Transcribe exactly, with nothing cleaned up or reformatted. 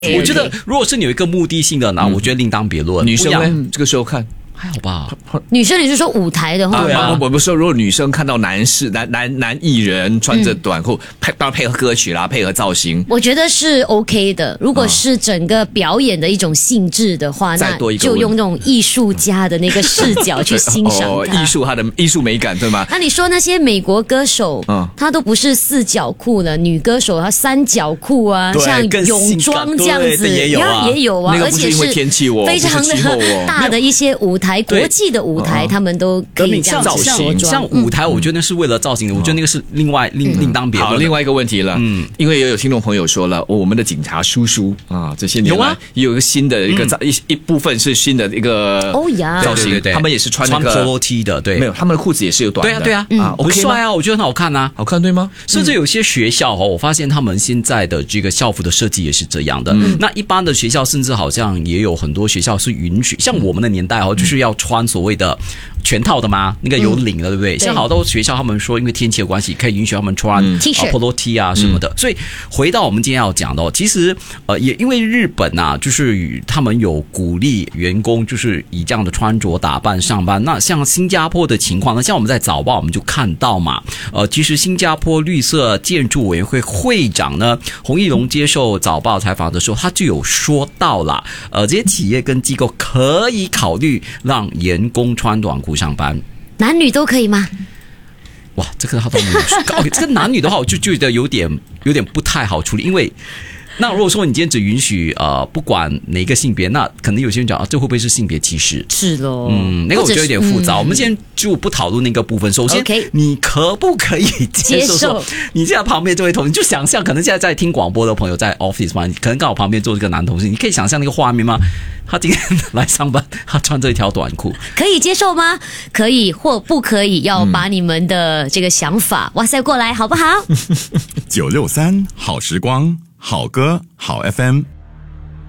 我觉得如果是你有一个目的性的呢，我觉得另当别论。 女生呢，这个时候看还好吧？ 女生你是说舞台的话吗？ 啊，我不是说，如果女生看到男士男男男艺人穿着短裤，配当然配合歌曲啦，配合造型， 我觉得是 OK 的。如果是整个表演的一种性质的话，那就用那种艺术家的那个视角去欣赏它。 艺术它的艺术美感，对吗？ 那你说那些美国歌手，嗯，他都不是四角裤了，女歌手她三角裤啊，像泳装这样子， 也有啊， 也有啊， 而且是非常的大的一些舞台。国际的舞台，他们都可以这样子着装。 像舞台，我觉得那是为了造型的，我觉得那个是另外另另当别论。 好，另外一个问题了，嗯，因为也有听众朋友说了，我们的警察叔叔啊，这些年来有一个新的一个一一部分是新的一个哦呀造型，他们也是穿那个 polo T 的，对， 没有，他们的裤子也是有短的， 对啊对啊，啊，很帅啊，我觉得很好看啊， 好看对吗？ 甚至有些学校哦，我发现他们现在的这个校服的设计也是这样的。那一般的学校甚至好像也有很多学校是允许，像我们的年代哦，就是要穿所谓的的全套的吗？那个有领的，对不对？像好多学校他们说，因为天气的关系，可以允许他们穿 T 恤、 polo T 啊什么的。所以回到我们今天要讲的，其实呃，也因为日本啊，就是他们有鼓励员工就是以这样的穿着打扮上班。那像新加坡的情况呢，像我们在早报我们就看到嘛，呃，其实新加坡绿色建筑委员会会长呢洪义龙接受早报采访的时候，他就有说到啦，呃，这些企业跟机构可以考虑让员工穿短裤上班， 男女都可以吗？ 哇，这个他都没有说。OK， 这个男女的话，我就觉得有点有点不太好处理，因为那如果说你今天只允许呃不管哪个性别，那可能有些人讲啊，这会不会是性别歧视？ 是咯， 嗯，那个我觉得有点复杂。嗯、我们今天就不讨论那个部分。首先， okay, 你可不可以接受说，你现在旁边这位同事，你就想象，可能现在在听广播的朋友在 office 嘛，可能刚好旁边坐这个男同事，你可以想象那个画面吗？他今天来上班，他穿这一条短裤， 可以接受吗？可以或不可以？要把你们的这个想法，哇塞过来，好不好？ 九六三好时光，好歌好 F M。